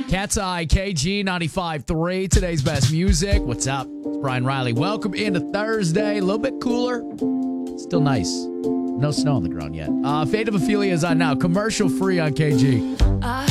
Cat's Eye, KG 95.3, today's best music. What's up? It's Brian Riley. Welcome into Thursday. A little bit cooler. Still nice. No snow on the ground yet. Fate of Ophelia is on now. Commercial free on KG.